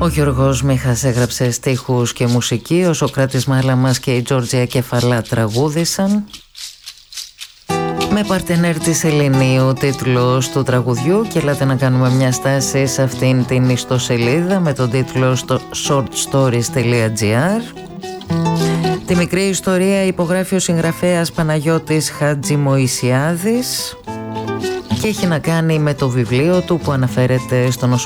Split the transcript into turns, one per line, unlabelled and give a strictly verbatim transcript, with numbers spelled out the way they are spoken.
Γιώργος Μίχας έγραψε στίχους και μουσική, ο Σωκράτης Μάλαμας και η Τζόρτζια Κεφαλά τραγούδησαν. Με παρτενέρ τη Σεληνίου τίτλος του τραγουδιού, και ελάτε να κάνουμε μια στάση σε αυτήν την ιστοσελίδα με τον τίτλο στο shortstories τελεία gr. Τη μικρή ιστορία υπογράφει ο συγγραφέας Παναγιώτης Χατζημοησιάδης και έχει να κάνει με το βιβλίο του που αναφέρεται στο νοσοκομείο